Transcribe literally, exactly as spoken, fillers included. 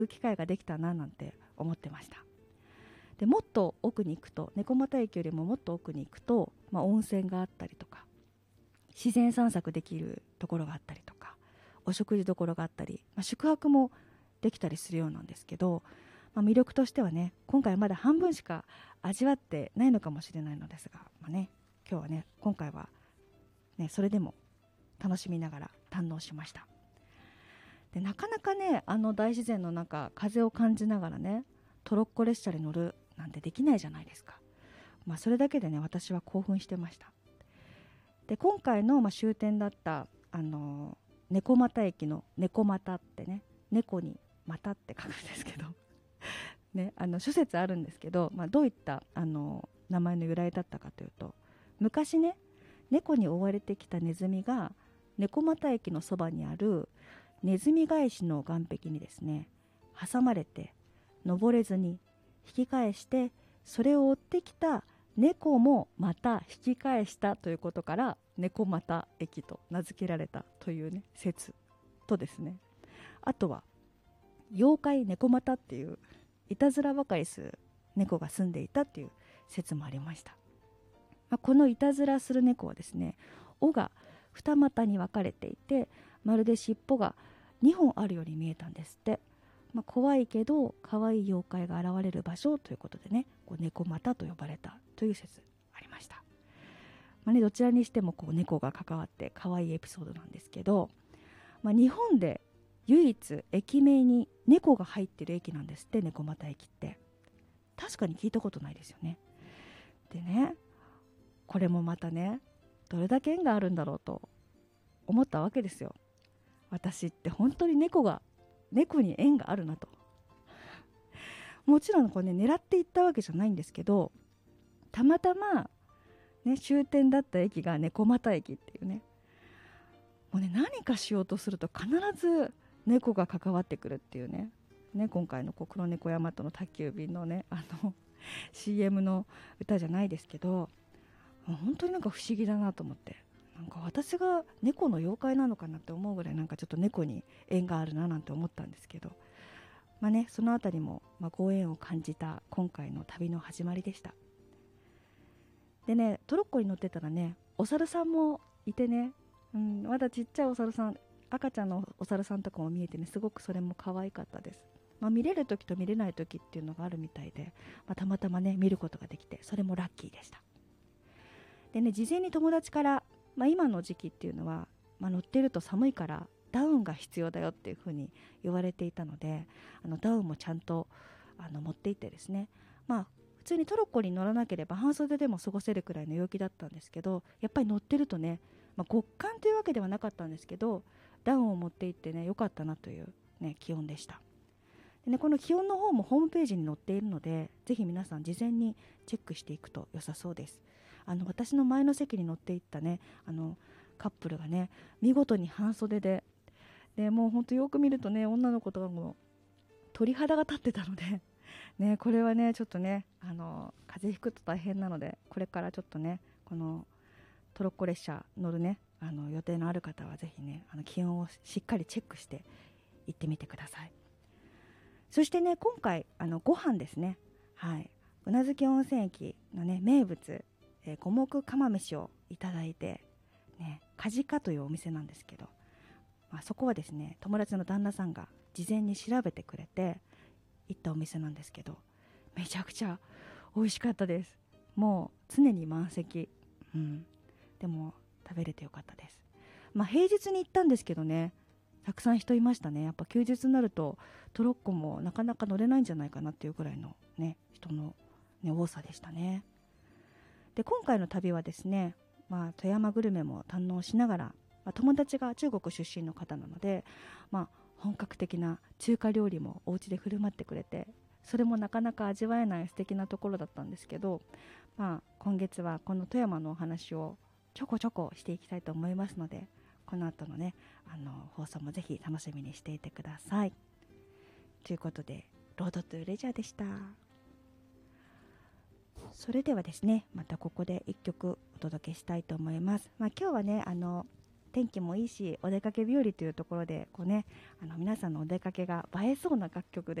く機会ができたななんて思ってました。でもっと奥に行くと、猫又駅よりももっと奥に行くと、まあ、温泉があったりとか自然散策できるところがあったりとかお食事どころがあったり、まあ、宿泊もできたりするようなんですけど、まあ、魅力としてはね、今回はまだ半分しか味わってないのかもしれないのですが、まあね、今日はね今回は、ね、それでも楽しみながら堪能しました。でなかなかね、あの大自然の中風を感じながらねトロッコ列車に乗るなんてできないじゃないですか。まあ、それだけでね私は興奮してました。で今回のまあ終点だったあの猫又駅の猫又ってね、猫に又って書くんですけどね、あの諸説あるんですけど、まあ、どういったあの名前の由来だったかというと、昔ね猫に追われてきたネズミが猫又駅のそばにあるネズミ返しの岸壁にですね挟まれて登れずに引き返して、それを追ってきた猫もまた引き返したということから猫又駅と名付けられたというね説とですね、あとは妖怪猫又っていういたずらばかりする猫が住んでいたっていう説もありました。まあ、このいたずらする猫はですね、尾が二股に分かれていて、まるで尻尾がにほんあるように見えたんですって。まあ、怖いけど可愛い妖怪が現れる場所ということでね、こう猫又と呼ばれたという説ありました。まあね、どちらにしてもこう猫が関わって可愛いエピソードなんですけど、まあ、日本で唯一駅名に猫が入ってる駅なんですって、猫又駅って。確かに聞いたことないですよね。でね、これもまたね、どれだけ縁があるんだろうと思ったわけですよ。私って本当に猫が猫に縁があるなと。もちろんこれ、ね、狙っていったわけじゃないんですけど、たまたま、ね、終点だった駅が猫又駅っていうね、もうね何かしようとすると必ず猫が関わってくるっていうね、ね今回のこう黒猫大和の宅急便のねあのシーエム の歌じゃないですけど、本当になんか不思議だなと思って、なんか私が猫の妖怪なのかなって思うぐらい、なんかちょっと猫に縁があるななんて思ったんですけど、まあね、そのあたりも、まあ、ご縁を感じた今回の旅の始まりでした。でね、トロッコに乗ってたらね、お猿さんもいてね、うん、まだちっちゃいお猿さん、赤ちゃんのお猿さんとかも見えてね、すごくそれも可愛かったです。まあ、見れる時と見れない時っていうのがあるみたいで、まあ、たまたまね見ることができて、それもラッキーでした。でね、事前に友達から、まあ、今の時期っていうのは、まあ、乗ってると寒いからダウンが必要だよっていう風に言われていたので、あのダウンもちゃんとあの持っていってですね、まあ普通にトロッコに乗らなければ半袖でも過ごせるくらいの陽気だったんですけど、やっぱり乗ってるとね、まあ、極寒というわけではなかったんですけど、ダウンを持っていってね良かったなという、ね、気温でした。でね、この気温の方もホームページに載っているので、ぜひ皆さん事前にチェックしていくと良さそうです。あの私の前の席に乗っていったね、あのカップルがね見事に半袖で、でもうほんとよく見るとね、女の子とかも鳥肌が立ってたのでね、これはねちょっとね、あの風邪ひくと大変なので、これからちょっとねこのトロッコ列車乗るねあの予定のある方はぜひね、あの気温をしっかりチェックして行ってみてください。そしてね、今回あのご飯ですね、はい、宇奈月温泉駅のね名物、えー、五目釜飯をいただいて、ね、カジカというお店なんですけど、まあ、そこはですね友達の旦那さんが事前に調べてくれて行ったお店なんですけど、めちゃくちゃ美味しかったです。もう常に満席、うん、でも食べれてよかったです。まあ平日に行ったんですけどね、たくさん人いましたね。やっぱ休日になるとトロッコもなかなか乗れないんじゃないかなっていうくらいのね人の、ね、多さでしたね。で今回の旅はですね、まあ、富山グルメも堪能しながら、まあ、友達が中国出身の方なので、まあ、本格的な中華料理もお家で振る舞ってくれて、それもなかなか味わえない素敵なところだったんですけど、まあ、今月はこの富山のお話をちょこちょこしていきたいと思いますので、この後のねあの放送もぜひ楽しみにしていてください。ということで、ロードトゥレジャーでした。それではですね、またここでいっきょくお届けしたいと思います。まあ、今日はねあの天気もいいしお出かけ日和というところでこう、ね、あの皆さんのお出かけが映えそうな楽曲で